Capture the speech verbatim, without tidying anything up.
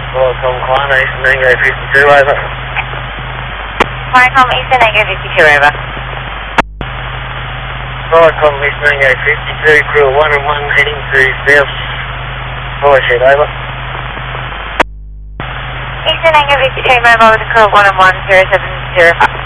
Viacom Climb, Eastern Mango fifty-two, over. Viacom Eastern Mango fifty-two, over. Viacom Eastern Mango fifty-two, crew one and one heading to south Watershed, over. Eastern Mango fifty-two, mobile with a crew of one and one, zero seven zero five.